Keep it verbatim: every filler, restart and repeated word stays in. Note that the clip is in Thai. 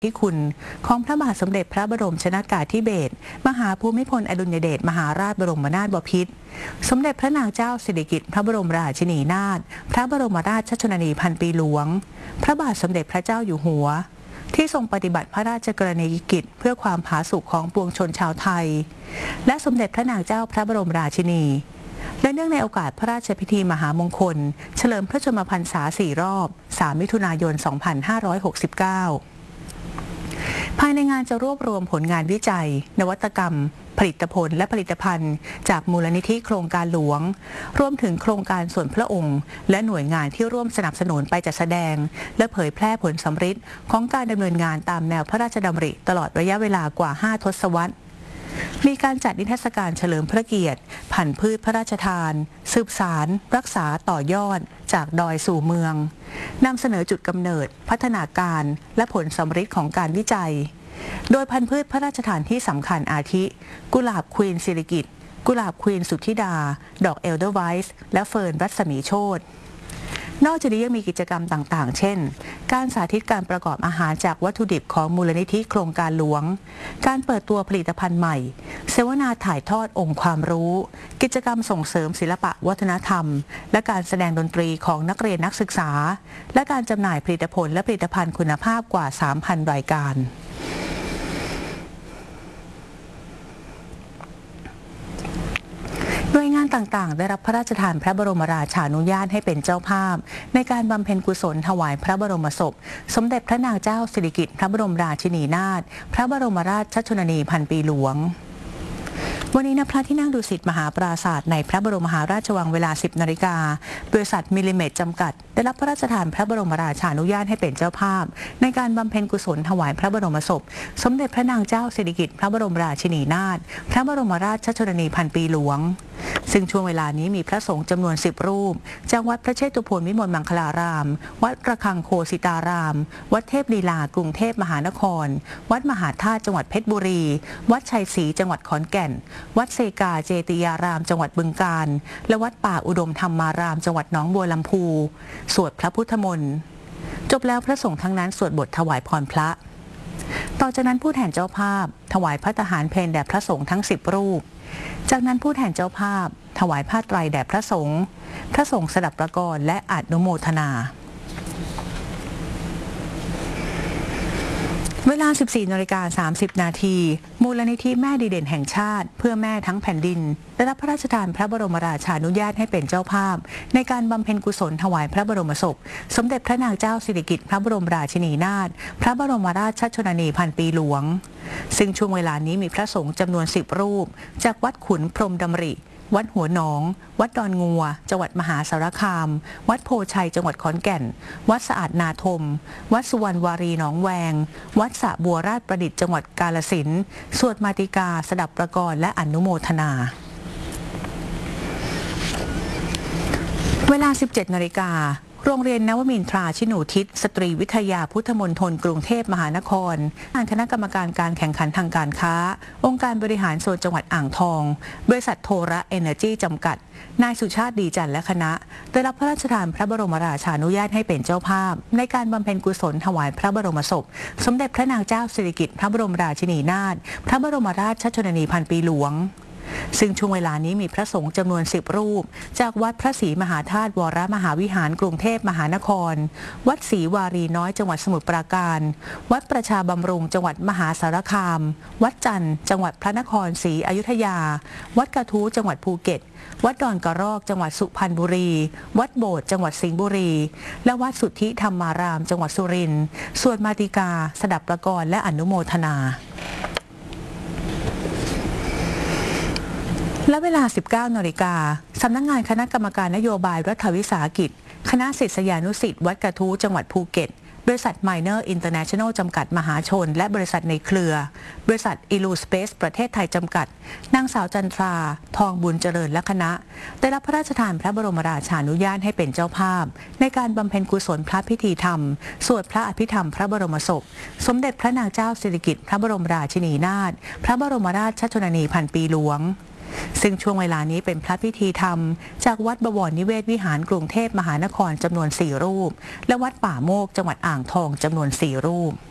ที่คุณของพระบาทสมเด็จพระบรมชนกาธิเบศรมหาภูมิพลอดุลยเดชมหาราชบรมนาถบพิตรสมเด็จพระนางเจ้าสิริกิติ์พระบรมราชินีนาถพระบรมราชชนนีพันปีหลวงพระบาทสมเด็จพระเจ้าอยู่หัวที่ทรงปฏิบัติพระราชกรณียกิจเพื่อความผาสุกของปวงชนชาวไทยและสมเด็จพระนางเจ้าพระบรมราชินีและเนื่องในโอกาสพระราชพิธีมหามงคลเฉลิมพระชนมพรรษาสี่รอบสามมิถุนายนสองพันห้าร้อยหกสิบเก้าภายในงานจะรวบรวมผลงานวิจัยนวัตกรรมผลิตผลและผลิตภัณฑ์จากมูลนิธิโครงการหลวงรวมถึงโครงการส่วนพระองค์และหน่วยงานที่ร่วมสนับสนุนไปจัดแสดงและเผยแพร่ผลสำฤทธิ์ของการดำเนินงานตามแนวพระราชดำริตลอดระยะเวลากว่าห้าทศวรรษมีการจัดนิทรรศการเฉลิมพระเกียรติพันธุ์พืชพระราชทานสืบสารรักษาต่อยอดจากดอยสู่เมืองนำเสนอจุดกำเนิดพัฒนาการและผลสำฤทธิ์ของการวิจัยโดยพันธุ์พืชพระราชทานที่สำคัญอาทิกุหลาบควีนสิริกิติ์กุหลาบควีนสุทธิดาดอกเอลเดอร์ไวส์และเฟิร์นรัศมีโชตินอกจากนี้ยังมีกิจกรรมต่างๆเช่นการสาธิตการประกอบอาหารจากวัตถุดิบของมูลนิธิโครงการหลวงการเปิดตัวผลิตภัณฑ์ใหม่เสวนาถ่ายทอดองค์ความรู้กิจกรรมส่งเสริมศิลปะวัฒนธรรมและการแสดงดนตรีของนักเรียนนักศึกษาและการจำหน่ายผลิตผลและผลิตภัณฑ์คุณภาพกว่า สามพัน รายการหน่วยงานต่างๆได้รับพระราชทานพระบรมราชานุญาตให้เป็นเจ้าภาพในการบำเพ็ญกุศลถวายพระบรมศพสมเด็จพระนางเจ้าสิริกิติ์พระบรมราชินีนาถพระบรมราชชนนีพันปีหลวงวันนี้ณพระที่นั่งดุสิตมหาปราสาทในพระบรมมหาราชวังเวลา สิบนาฬิกาบริษัทมิลลิเมตรจำกัดได้รับพระราชทานพระบรมราชานุญาตให้เป็นเจ้าภาพในการบำเพ็ญกุศลถวายพระบรมศพสมเด็จพระนางเจ้าสิริกิติ์พระบรมราชินีนาถพระบรมราชชนนีพันปีหลวงซึ่งช่วงเวลานี้มีพระสงฆ์จำนวนสิบรูปจากวัดพระเชตุพนวิมลมังคลารามวัดระฆังโคสิตารามวัดเทพลีลากรุงเทพมหานครวัดมหาธาตุจังหวัดเพชรบุรีวัดชัยศรีจังหวัดขอนแก่นวัดเซกาเจติยารามจังหวัดบึงกาฬและวัดป่าอุดมธรรมารามจังหวัดหนองบัวลำพูสวดพระพุทธมนต์จบแล้วพระสงฆ์ทั้งนั้นสวดบทถวายพรพระต่อจากนั้นผู้แทนเจ้าภาพถวายพระทหารเพลแด่พระสงฆ์ทั้งสิบรูปจากนั้นผู้แทนเจ้าภาพถวายผ้าไตรแด่พระสงฆ์พระสงฆ์สดับประกรและอนุโมทนาเวลา สิบสี่นาฬิกาสามสิบนาทีมูลนิธิแม่ดีเด่นแห่งชาติเพื่อแม่ทั้งแผ่นดินได้รับพระราชทานพระบรมราชานุญาตให้เป็นเจ้าภาพในการบำเพ็ญกุศลถวายพระบรมศพสมเด็จพระนางเจ้าสิริกิติ์พระบรมราชินีนาถพระบรมราชชนนีพันปีหลวงซึ่งช่วงเวลานี้มีพระสงฆ์จำนวนสิบรูปจากวัดขุนพรหมดำริวัดหัวหนองวัดดอนงัวจังหวัดมหาสารคามวัดโพชัยจังหวัดขอนแก่นวัดสะอาดนาทมวัดสุวรรณวารีหนองแวงวัดสระบัวราชประดิษฐ์จังหวัดกาฬสินธุ์สวดมาติกาสดับประกรและอนุโมทนาเวลา สิบเจ็ดนาฬิกาโรงเรียนนวมินทราชินูทิศสตรีวิทยาพุทธมณฑลกรุงเทพมหานครคณะกรรมการการแข่งขันทางการค้าองค์การบริหารส่วนจังหวัดอ่างทองบริษัทโทระเอเนอร์จีจำกัดนายสุชาติดีจันทร์และคณะได้รับพระราชทานพระบรมราชานุญาตให้เป็นเจ้าภาพในการบำเพ็ญกุศลถวายพระบรมศพสมเด็จพระนางเจ้าสิริกิติ์พระบรมราชินีนาถพระบรมราชชนนีพันปีหลวงซึ่งช่วงเวลานี้มีพระสงฆ์จำนวนสิบรูปจากวัดพระศรีมหาธาตุวรมหาวิหารกรุงเทพมหานครวัดศรีวารีน้อยจังหวัดสมุทรปราการวัดประชาบำรุงจังหวัดมหาสารคามวัดจันทร์จังหวัดพระนครศรีอยุธยาวัดกระทู้จังหวัดภูเก็ตวัดดอนกระรอกจังหวัดสุพรรณบุรีวัดโบสถ์จังหวัดสิงห์บุรีและวัดสุทธิธรรมารามจังหวัดสุรินทร์สวดมาติกาสดับประกรและอนุโมทนาและเวลา สิบเก้านาฬิกาสำนักงานคณะกรรมการนโยบายรัฐวิสาหกิจคณะศิษยานุศิษย์วัดกระทู้จังหวัดภูเก็ตบริษัท Miner International จำกัดมหาชนและบริษัทในเครือบริษัท Ilu Space ประเทศไทยจำกัดนางสาวจันทราทองบุญเจริญและคณะได้รับพระราชทานพระบรมราชานุญาตให้เป็นเจ้าภาพในการบำเพ็ญกุศลพระพิธีธรรมสวดพระอภิธรรมพระบรมศพสมเด็จพระนางเจ้าสิริกิติ์พระบรมราชินีนาถพระบรมราชชนนีพันปีหลวง ซึ่งช่วงเวลานี้เป็นพระพิธีธรรมจากวัดบวรนิเวศวิหารกรุงเทพมหานครจำนวนสี่รูปและวัดป่าโมกจังหวัดอ่างทองจำนวนสี่รูป